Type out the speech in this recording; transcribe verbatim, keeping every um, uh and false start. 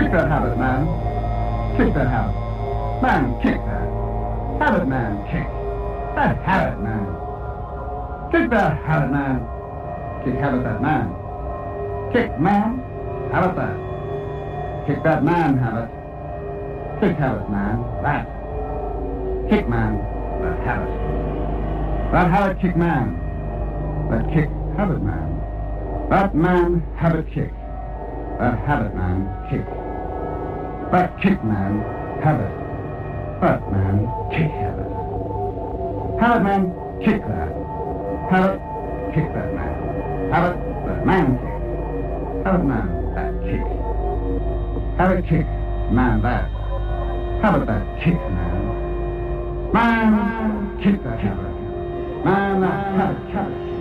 Kick that habit, man. Kick that habit. Man, kick that. Habit, man, kick. That habit, man. Kick that habit, man. Kick habit, that man. Kick, man. Habit, that. Kick that man, habit. Kick habit, man. That. Kick, man. That habit. That habit, kick, man. That kick, habit, man. That man, habit, kick. That habit, man, kick. That kick, man, habit. That man, kick, habit. Habit, man, kick that. Habit, kick that man. Habit, that man, kick. Habit, man, that kick. Habit, kick, man, that. Habit, that kick, man. Man, kick that habit. Man, that habit, habit.